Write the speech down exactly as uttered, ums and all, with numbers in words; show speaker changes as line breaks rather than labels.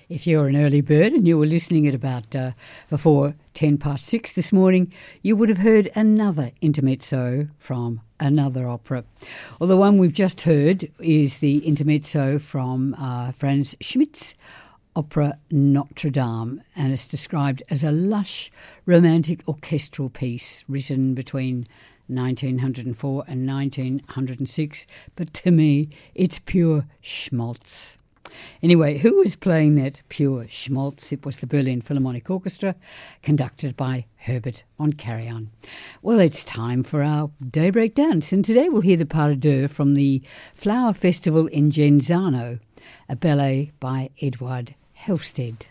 If you're an early bird and you were listening at about uh, before ten past six this morning, you would have heard another intermezzo from another opera. Well, the one we've just heard is the intermezzo from uh, Franz Schmidt's opera Notre Dame, and it's described as a lush, romantic orchestral piece written between nineteen oh four and nineteen oh six, but to me, it's pure schmaltz. Anyway, who was playing that pure schmaltz? It was the Berlin Philharmonic Orchestra, conducted by Herbert von Karajan. Well, it's time for our daybreak dance, and today we'll hear the pas de deux from the Flower Festival in Genzano, a ballet by Eduard Hofstede.